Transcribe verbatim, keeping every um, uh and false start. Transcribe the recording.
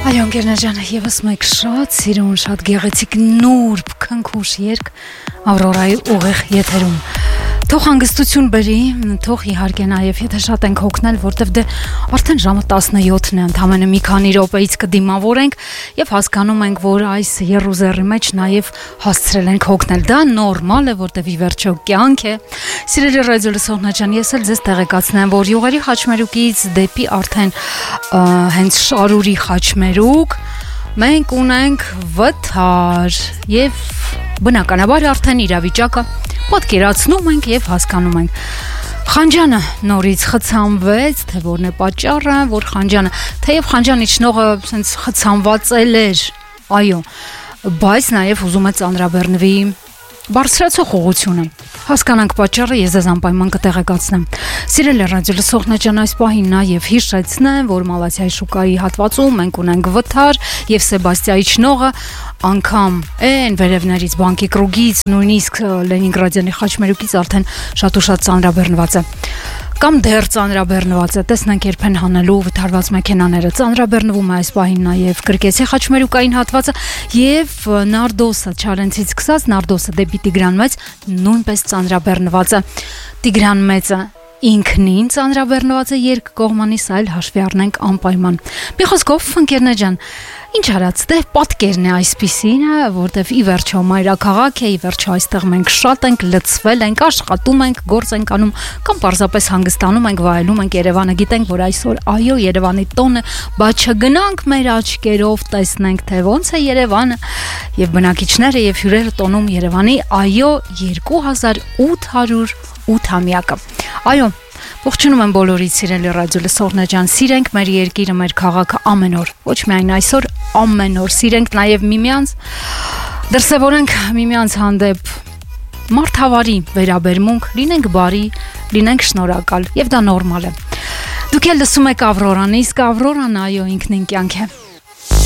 Այո, ընկերներ, եւս մեկ շատ սիրուն, շատ գեղեցիկ նուրբ քնքուշ երգ Ավրորայի ուղիղ եթերում։ Թող հանգստություն բերի, թող իհարկե նաև եթե շատ ենք հոգնել, որտեվ դե արդեն ժամը տասնյոթն է, ընդամենը մի քանի րոպեից կդիմավորենք եւ հասկանում ենք, որ այս երուզերի մեջ նաև հասցրել ենք հոգնել։ Դա նորմալ է, որտեվ ի վերջո կյանք է։ Սիրելի ռադիո լսողներ ջան, ես էլ ձեզ տեղեկացնեմ, որ Յուղերի խաչմերուկից դեպի արդեն հենց Շարուրի խաչմերուկ մենք ունենք վթար եւ բնականաբար արդեն իրավիճակը պատկերացնում ենք եւ հասկանում ենք։ Խանջանը նորից խցանվեց, թե որն է պատճառը, որ Խանջանը, թեև Խանջանի իջնողը ասենց խցանվածել էր, այո, բայց նաեւ ուզում է ծանրաբեռնվի բարձրացող ուղղությունը։ Հասկանանք պատճառը, ես ձեզ անպայման կտեղեկացնեմ։ Սիրելի ռադիո լսողներ ջան, այս պահին նաև հիշեցնեմ, որ Մալաթիայի շուկայի հատվածում մենք ունենք վթար եւ Սեբաստիայի իջնողը անգամ այն վերևներից բանկի կրուգից, նույնիսկ Լենինգրադյանի խաչմերուկից արդեն շատ ու շատ ծանրաբեռնված է։ Կամ դեռ ծանրաբեռնված է, տեսնենք երբեն հանելու վթարված մեքենաները։ Ծանրաբեռնվում է այս պահին նաև Կրկեսի խաչմերուկային հատվածը եւ Նարդոսը, Չարենցից սկսած Նարդոսը դեպի Տիգրան մեծ նույնպես ծանրաբեռնված է։ Տիգրան մեծը ինքնին ծանրաբեռնված է երկկողմանից, այլ հաշվի առնենք անպայման։ Մի խոսքով, ընկերներ ջան, ինչ արած, դե պատկերն է այսպիսին, որտեվ ի վերջո մայրաքաղաք է, ի վերջո այստեղ մենք շատ ենք, լցվել ենք, աշխատում ենք, գործ ենք անում, կամ պարզապես հանգստանում ենք, վայելում ենք Երևանը, գիտենք, որ այսօր այո, Երևանի տոնը, բայց չգնանք մեր աչքերով տեսնենք, թե ոնց է Երևանը, եւ բնակիչները եւ հյուրերը տոնում Երևանի այո երկու հազար ութ հարյուր ութամյակը։ Այո, ողջունում եմ բոլորիդ սիրելի ռադիո լսողներ ջան, սիրենք մեր երկիրը, մեր քաղաքը ամեն օր, ոչ միայն այսօր, ամեն օր, սիրենք նաև միմյանց, դրսևորենք միմյանց հանդեպ մարդավարի վերաբերմունք, լինենք բարի, լինենք շնորհակալ, եւ դա նորմալ է։ Դուք ել լսում եք Ավրորան, իսկ Ավրորան այո ինքնին կյանք է։